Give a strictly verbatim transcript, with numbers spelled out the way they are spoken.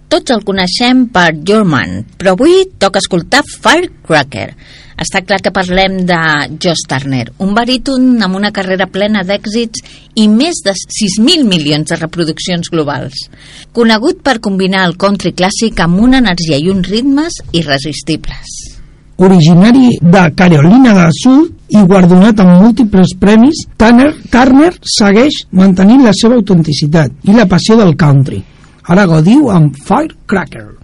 tots el coneixem per Your Man, però avui toca escoltar Firecracker. Està clar que parlem de Josh Turner, un baríton amb una carrera plena d'èxits i més de sis mil milions de reproduccions globals. Conegut per combinar el country clàssic amb una energia i uns ritmes irresistibles. Originari de Carolina del Sud i guardonat amb múltiples premis, Turner, Turner segueix mantenint la seva autenticitat i la passió del country. Ara gaudiu amb Firecracker.